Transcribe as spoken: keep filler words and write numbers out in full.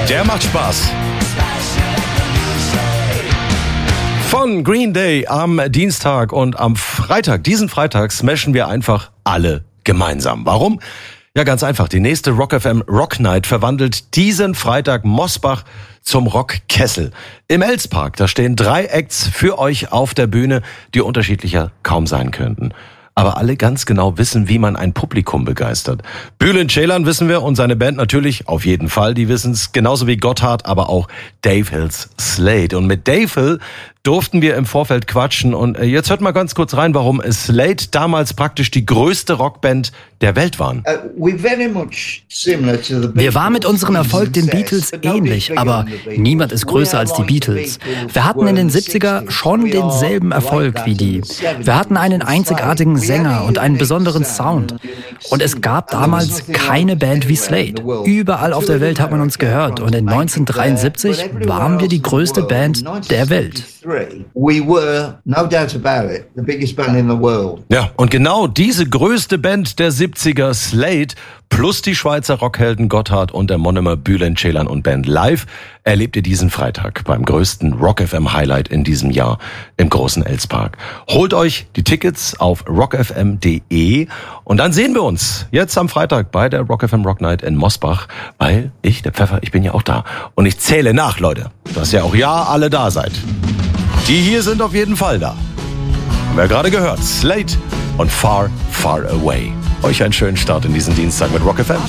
Der macht Spaß. Von Green Day am Dienstag und am Freitag, diesen Freitag, smashen wir einfach alle gemeinsam. Warum? Ja, ganz einfach. Die nächste Rock F M Rock Night verwandelt diesen Freitag Mosbach zum Rockkessel. Im Elspark, da stehen drei Acts für euch auf der Bühne, die unterschiedlicher kaum sein könnten. Aber alle ganz genau wissen, wie man ein Publikum begeistert. Bülent Ceylan wissen wir und seine Band natürlich, auf jeden Fall, die wissen es, genauso wie Gotthard, aber auch Dave Hills Slade. Und mit Dave Hill durften wir im Vorfeld quatschen und jetzt hört mal ganz kurz rein, warum Slade damals praktisch die größte Rockband der Welt waren. Wir waren mit unserem Erfolg den Beatles ähnlich, aber niemand ist größer als die Beatles. Wir hatten in den siebziger schon denselben Erfolg wie die. Wir hatten einen einzigartigen Sänger und einen besonderen Sound. Und es gab damals keine Band wie Slade. Überall auf der Welt hat man uns gehört und in neunzehnhundertdreiundsiebzig waren wir die größte Band der Welt. Ja, und genau diese größte Band der siebziger, Slade, plus die Schweizer Rockhelden Gotthard und der Monomer Bülent Ceylan und Band live, erlebt ihr diesen Freitag beim größten Rock F M Highlight in diesem Jahr im großen Elspark. Holt euch die Tickets auf rock f m punkt d e und dann sehen wir uns jetzt am Freitag bei der Rock F M Rock Night in Mosbach, weil ich, der Pfeffer, ich bin ja auch da und ich zähle nach, Leute, dass ihr auch ja alle da seid. Die hier sind auf jeden Fall da. Haben wir gerade gehört. Slade und Far, Far Away. Euch einen schönen Start in diesen Dienstag mit Rock F M.